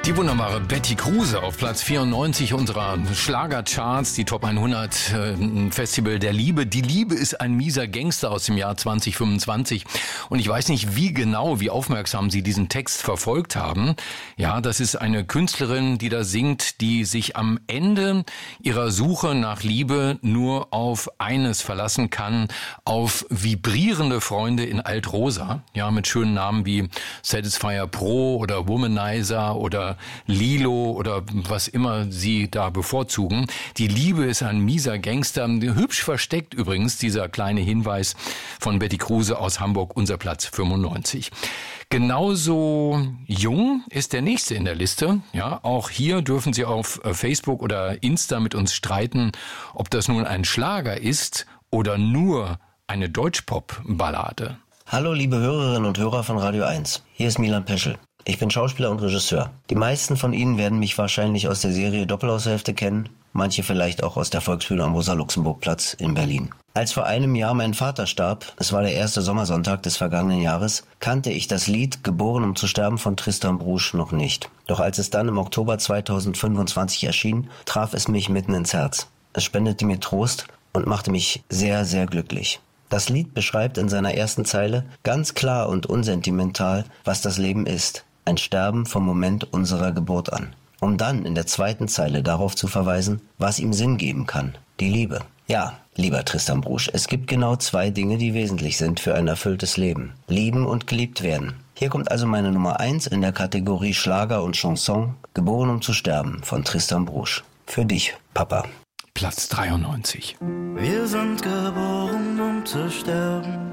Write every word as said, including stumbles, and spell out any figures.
Die wunderbare Betty Kruse auf Platz vierundneunzig unserer Schlagercharts, die Top hundert äh, Festival der Liebe. Die Liebe ist ein mieser Gangster aus dem Jahr zwanzig fünfundzwanzig. Und ich weiß nicht, wie genau, wie aufmerksam Sie diesen Text verfolgt haben. Ja, das ist eine Künstlerin, die da singt, die sich am Ende ihrer Suche nach Liebe nur auf eines verlassen kann, auf vibrierende Freunde in Altrosa. Ja, mit schönen Namen wie Satisfyer Pro oder Womanizer oder Lilo oder was immer Sie da bevorzugen. Die Liebe ist ein mieser Gangster. Hübsch versteckt übrigens dieser kleine Hinweis von Betty Kruse aus Hamburg, unser Platz fünfundneunzig. Genauso jung ist der nächste in der Liste. Ja, auch hier dürfen Sie auf Facebook oder Insta mit uns streiten, ob das nun ein Schlager ist oder nur eine Deutschpop-Ballade. Hallo liebe Hörerinnen und Hörer von Radio eins. Hier ist Milan Peschel. Ich bin Schauspieler und Regisseur. Die meisten von Ihnen werden mich wahrscheinlich aus der Serie Doppelhaushälfte kennen, manche vielleicht auch aus der Volksbühne am Rosa-Luxemburg-Platz in Berlin. Als vor einem Jahr mein Vater starb, es war der erste Sommersonntag des vergangenen Jahres, kannte ich das Lied Geboren um zu sterben von Tristan Brusch noch nicht. Doch als es dann im Oktober zweitausendfünfundzwanzig erschien, traf es mich mitten ins Herz. Es spendete mir Trost und machte mich sehr, sehr glücklich. Das Lied beschreibt in seiner ersten Zeile ganz klar und unsentimental, was das Leben ist. Ein Sterben vom Moment unserer Geburt an. Um dann in der zweiten Zeile darauf zu verweisen, was ihm Sinn geben kann. Die Liebe. Ja, lieber Tristan Brusch, es gibt genau zwei Dinge, die wesentlich sind für ein erfülltes Leben. Lieben und geliebt werden. Hier kommt also meine Nummer eins in der Kategorie Schlager und Chanson. Geboren um zu sterben von Tristan Brusch. Für dich, Papa. Platz dreiundneunzig. Wir sind geboren um zu sterben.